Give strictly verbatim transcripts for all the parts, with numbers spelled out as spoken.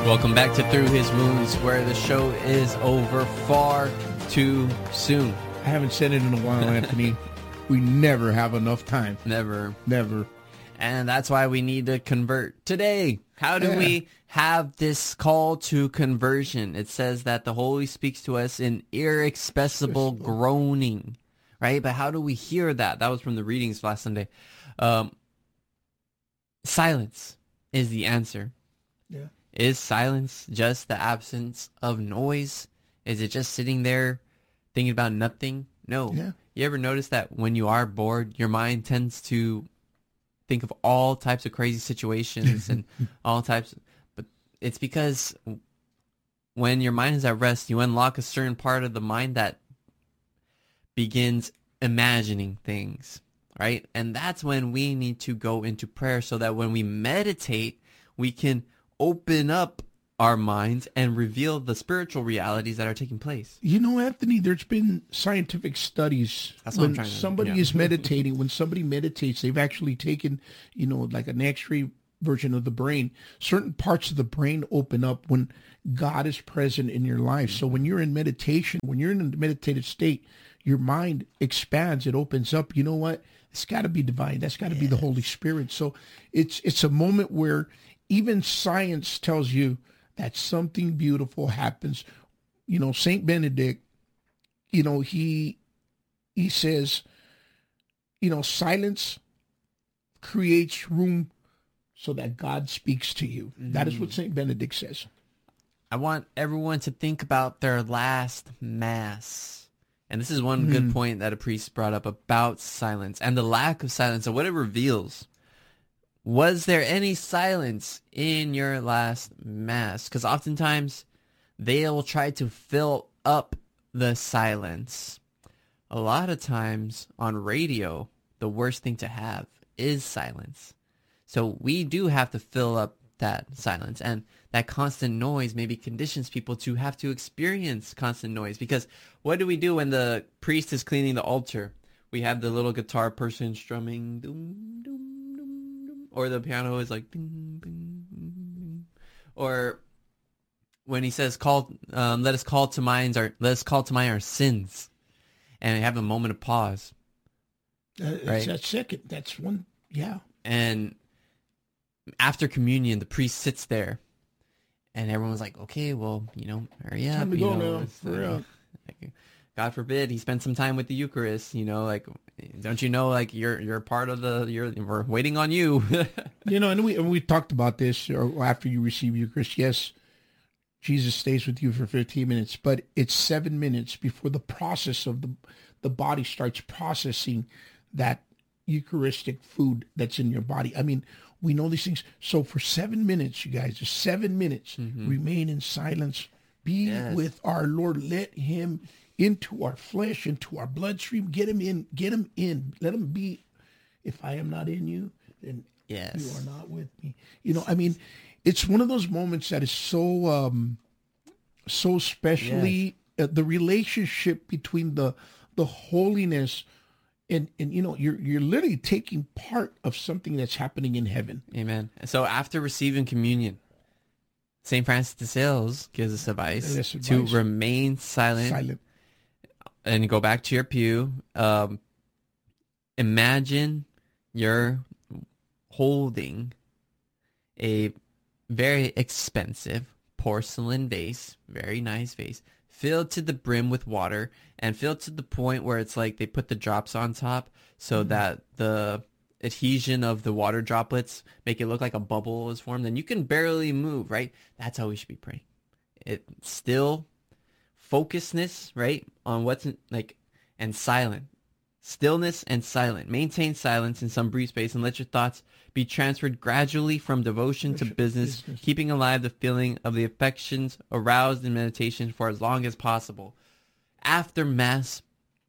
Welcome back to Through His Wounds, where the show is over far too soon. I haven't said it in a while, Anthony. We never have enough time. Never. Never. And that's why we need to convert today. How do Yeah. we have this call to conversion? It says that the Holy speaks to us in inexpressible groaning, right? But how do we hear that? That was from the readings last Sunday. Um, silence is the answer. Yeah. Is silence just the absence of noise? Is it just sitting there thinking about nothing? No. Yeah. You ever notice that when you are bored, your mind tends to think of all types of crazy situations and all types, but it's because when your mind is at rest, you unlock a certain part of the mind that begins imagining things, right? And that's when we need to go into prayer, so that when we meditate, we can open up our minds and reveal the spiritual realities that are taking place. You know, Anthony, there's been scientific studies. That's what I'm when trying to- somebody yeah. is meditating, when somebody meditates, they've actually taken, you know, like an X-ray version of the brain. Certain parts of the brain open up when God is present in your life. So when you're in meditation, when you're in a meditative state, your mind expands, it opens up. You know what? It's got to be divine. That's got to be the Holy Spirit. So it's it's a moment where even science tells you that something beautiful happens. You know, Saint Benedict, you know, he he says, you know, silence creates room so that God speaks to you. Mm. That is what Saint Benedict says. I want everyone to think about their last mass. And this is one mm. good point that a priest brought up about silence and the lack of silence and what it reveals. Was there any silence in your last mass? Because oftentimes they'll try to fill up the silence. A lot of times on radio, the worst thing to have is silence. So we do have to fill up that silence. And that constant noise maybe conditions people to have to experience constant noise. Because what do we do when the priest is cleaning the altar? We have the little guitar person strumming, doom, doom. Or the piano is like, ding, ding, ding. Or when he says, "Call, um, let us call to mind our, let us call to mind our sins," and have a moment of pause. Uh, right? That's that second. That's one. Yeah. And after communion, the priest sits there, and everyone's like, "Okay, well, you know, hurry up." Time to you go know, now. For real. Like, God forbid he spent some time with the Eucharist, you know, like, don't you know, like, you're you're part of the, you're, we're waiting on you. You know, and we and we talked about this, or after you receive Eucharist, yes, Jesus stays with you for fifteen minutes, but it's seven minutes before the process of the, the body starts processing that Eucharistic food that's in your body. I mean, we know these things. So for seven minutes, you guys, just seven minutes, mm-hmm. remain in silence, be yes. with our Lord, let him into our flesh, into our bloodstream. Get him in, get him in. Let him be. If I am not in you, then yes. you are not with me. You know, I mean, it's one of those moments that is so, um, so specially yes. uh, the relationship between the, the holiness and, and, you know, you're, you're literally taking part of something that's happening in heaven. Amen. So after receiving communion, Saint Francis de Sales gives us advice, advice. to remain silent. Silent. And go back to your pew. Um, imagine you're holding a very expensive porcelain vase, very nice vase, filled to the brim with water, and filled to the point where it's like they put the drops on top so mm-hmm. that the adhesion of the water droplets make it look like a bubble is formed, and you can barely move, right? That's how we should be praying. It still... Focusedness, right, on what's in, like, and silent. Stillness and silent. Maintain silence in some brief space and let your thoughts be transferred gradually from devotion to business, business, keeping alive the feeling of the affections aroused in meditation for as long as possible. After Mass,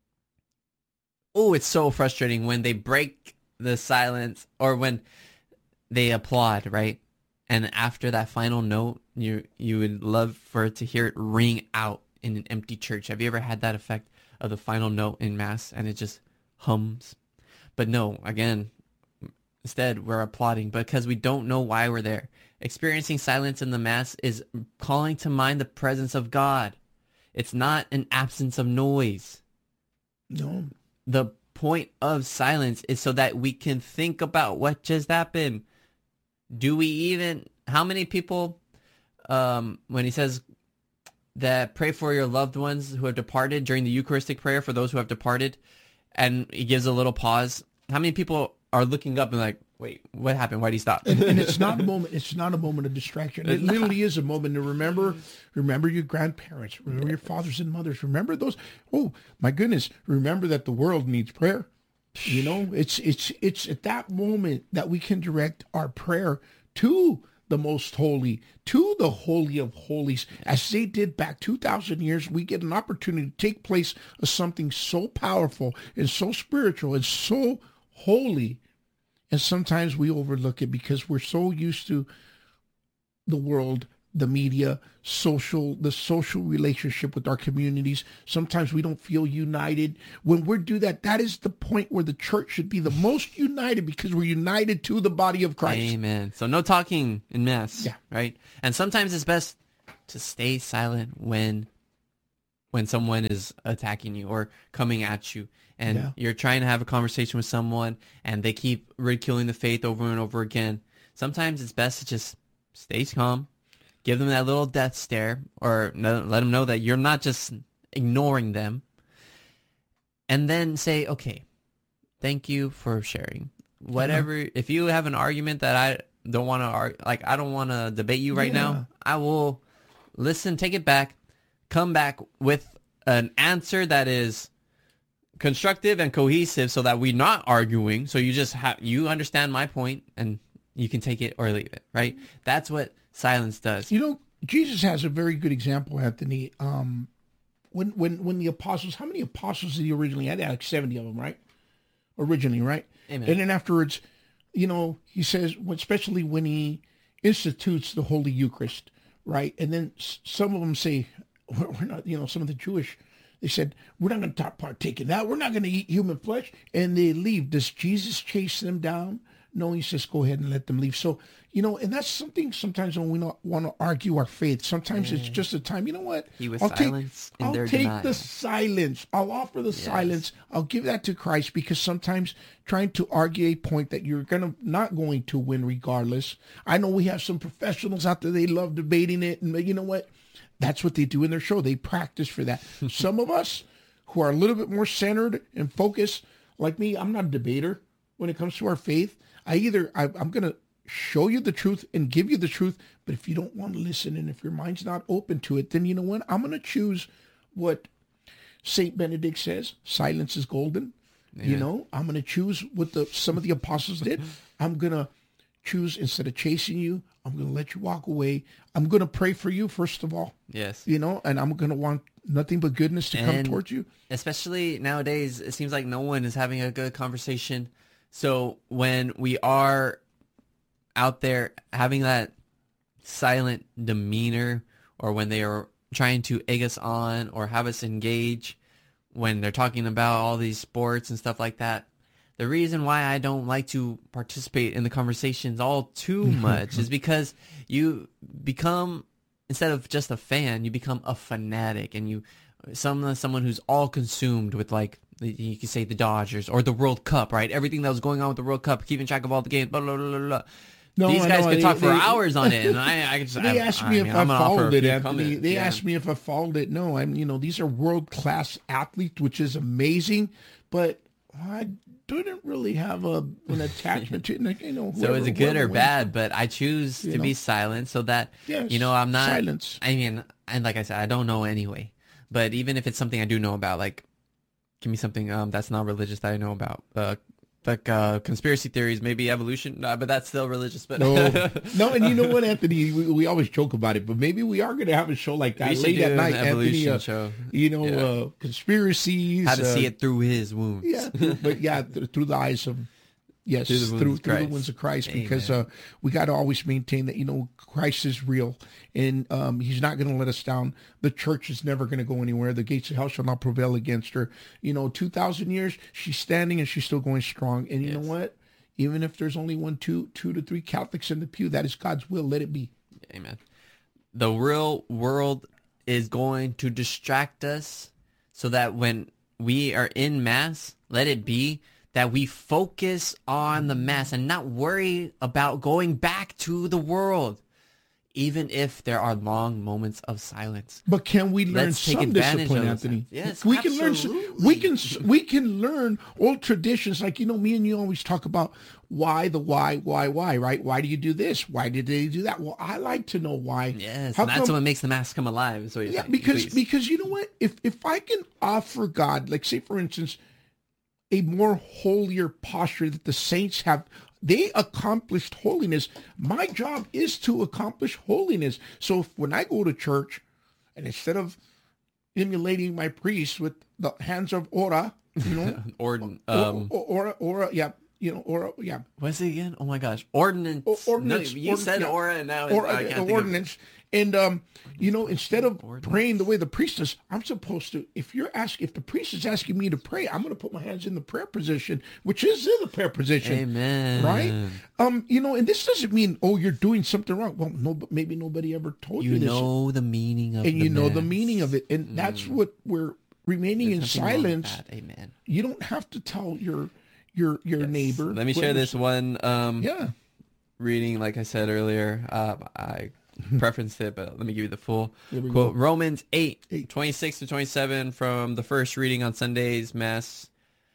oh, it's so frustrating when they break the silence or when they applaud, right? And after that final note, you you would love for it to hear it ring out in an empty church. Have you ever had that effect of the final note in Mass and it just hums? But no, again, Instead, we're applauding because we don't know why we're there. Experiencing silence in the Mass is calling to mind the presence of God. It's not an absence of noise. No. The point of silence is so that we can think about what just happened. Do we even, how many people, um, when he says that pray for your loved ones who have departed during the Eucharistic prayer for those who have departed, and he gives a little pause, how many people are looking up and like, wait, what happened? Why did he stop? And, and it's not a moment. It's not a moment of distraction. It literally is a moment to remember. Remember your grandparents. Remember your fathers and mothers. Remember those. Oh my goodness! Remember that the world needs prayer. You know, it's it's it's at that moment that we can direct our prayer to the most holy, to the holy of holies, as they did back two thousand years. We get an opportunity to take place of something so powerful and so spiritual and so holy. And sometimes we overlook it because we're so used to the world, the media, social, the social relationship with our communities. Sometimes we don't feel united. When we do that, that is the point where the church should be the most united, because we're united to the body of Christ. Amen. So no talking in Mass, Yeah. right? And sometimes it's best to stay silent when when someone is attacking you or coming at you. And Yeah. you're trying to have a conversation with someone and they keep ridiculing the faith over and over again. Sometimes it's best to just stay calm, give them that little death stare, or no, let them know that you're not just ignoring them. And then say, okay, thank you for sharing. Whatever, if you have an argument that I don't want to argue, like I don't want to debate you right Yeah. now, I will listen, take it back, come back with an answer that is constructive and cohesive, so that we're not arguing. So you just have, you understand my point and you can take it or leave it, right? That's what silence does. You know, Jesus has a very good example, Anthony. Um, when when when the apostles, how many apostles did he originally had? He had like seventy of them, right? Originally, right? Amen. And then afterwards, you know, he says, especially when he institutes the Holy Eucharist, right? And then s- some of them say, we're we're not, you know, some of the Jewish, they said, we're not going to partake in that. We're not going to eat human flesh. And they leave. Does Jesus chase them down? No, he says, go ahead and let them leave. So, you know, and that's something sometimes when we not want to argue our faith, sometimes it's just a time, you know what? He was I'll take, silence in I'll their take denial. the silence. I'll offer the silence. I'll give that to Christ, because sometimes trying to argue a point that you're going to not going to win regardless. I know we have some professionals out there. They love debating it. And you know what? That's what they do in their show. They practice for that. Some of us who are a little bit more centered and focused, like me, I'm not a debater when it comes to our faith. I either, I, I'm going to show you the truth and give you the truth, but if you don't want to listen and if your mind's not open to it, then you know what? I'm going to choose what Saint Benedict says, silence is golden. You Yeah. know, I'm going to choose what the some of the apostles did. I'm going to choose, instead of chasing you, I'm going to let you walk away. I'm going to pray for you, first of all, Yes. you know, and I'm going to want nothing but goodness to come And- towards you. Especially nowadays, it seems like no one is having a good conversation. So when we are out there having that silent demeanor, or when they are trying to egg us on or have us engage, when they're talking about all these sports and stuff like that, the reason why I don't like to participate in the conversations all too much is because you become, instead of just a fan, you become a fanatic, and you some someone who's all consumed with, like, you could say the Dodgers or the World Cup, right? Everything that was going on with the World Cup, keeping track of all the games, blah, blah, blah, blah, blah. No, These I guys know, could they- talk for they- hours on it, and I, I just They I, asked I me mean, if I'm I gonna offer followed a it, few Anthony. comments. They Yeah. asked me if I followed it. No, I'm, you know, these are world-class athletes, which is amazing, but I didn't really have a an attachment to it. Like, you know, So whoever- is it good or whoever wins. bad? But I choose to know? be silent so that, Yes, you know, I'm not, silence. I mean, and like I said, I don't know anyway. But even if it's something I do know about, like, give me something um that's not religious that I know about. Uh, like uh, conspiracy theories, maybe evolution, uh, but that's still religious. But No, no, and you know what, Anthony? We, we always joke about it, but maybe we are going to have a show like that We should late do at an night, Anthony. evolution Uh, show. You know, Yeah. uh, conspiracies. How to uh, see it through his wounds. Yeah, through, but yeah, th- through the eyes of, yes, Through through the wounds through, of the Christ. wounds of Christ, because Amen. uh, we got to always maintain that, you know, Christ is real, and um, he's not going to let us down. The church is never going to go anywhere. The gates of hell shall not prevail against her. You know, two thousand years, she's standing and she's still going strong. And you know Yes. what? Even if there's only one, two, two to three Catholics in the pew, that is God's will. Let it be. Amen. The real world is going to distract us so that when we are in Mass, let it be that we focus on the Mass and not worry about going back to the world, even if there are long moments of silence. But can we learn Let's take some advantage discipline, of Anthony? that. Yes, we can learn. absolutely. Some, we can we can learn old traditions. Like, you know, me and you always talk about why the why why why right? Why do you do this? Why did they do that? Well, I like to know why. Yes, How and that's come- what makes the Mass come alive. Is what you're Yeah, saying. because Please. because you know what? If if I can offer God, like say for instance, a more holier posture that the saints have, they accomplished holiness. My job is to accomplish holiness. So if, when I go to church, and instead of emulating my priest with the hands of Ora, you know, Orden, um, or, Ora, Ora, yeah, you know, Ora, yeah, what's it again? Oh my gosh, ordinance. O- ordinance, No, you ord- said yeah. aura, and now it's, or I uh, can't think ordinance. And um, you know, instead of Ordinance. praying the way the priest does, I'm supposed to. If you're asking, if the priest is asking me to pray, I'm going to put my hands in the prayer position, which is in the prayer of. position. Amen. Right? Um, you know, and this doesn't mean, oh, you're doing something wrong. Well, no, but maybe nobody ever told you, You this, know the meaning of and the you know the Mass. meaning of it, and that's what we're remaining There's in nothing wrong with silence. that. Amen. You don't have to tell your your your neighbor. Let me share this one um, Yeah, reading. Like I said earlier, uh, I preferenced it, but let me give you the full Here we quote. go. Romans eight, Eight. twenty-six to twenty-seven from the first reading on Sunday's Mass.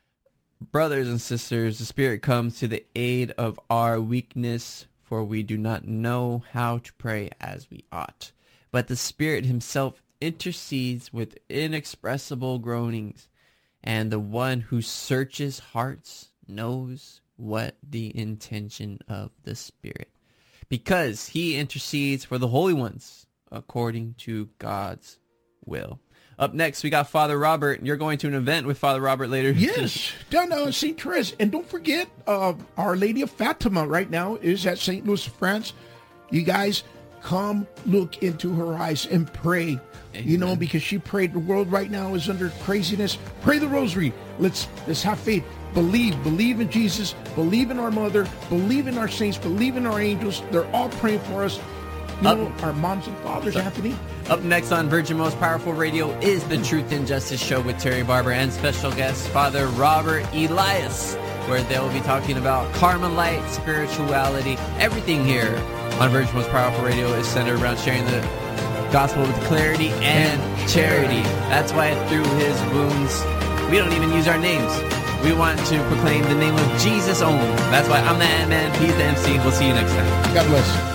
Brothers and sisters, the Spirit comes to the aid of our weakness, for we do not know how to pray as we ought. But the Spirit himself intercedes with inexpressible groanings, and the one who searches hearts knows what the intention of the Spirit, because he intercedes for the holy ones according to God's will. Up next, we got Father Robert. You're going to an event with Father Robert later. yes, down now in Saint Therese, and don't forget, uh, Our Lady of Fatima right now is at Saint Louis, France. You guys come look into her eyes and pray. You know, because she prayed. The world right now is under craziness. Pray the rosary. Let's let's have faith. Believe. Believe in Jesus. Believe in our mother. Believe in our saints. Believe in our angels. They're all praying for us. You Up- know, our moms and fathers, Anthony. Up next on Virgin Most Powerful Radio is the Truth and Justice Show with Terry Barber and special guest Father Robert Elias, where they will be talking about Carmelite spirituality. Everything here on Virgin Most Powerful Radio is centered around sharing the gospel with clarity and charity. That's why through his wounds, we don't even use our names. We want to proclaim the name of Jesus only. That's why I'm the Ant-Man, he's the M C. We'll see you next time. God bless.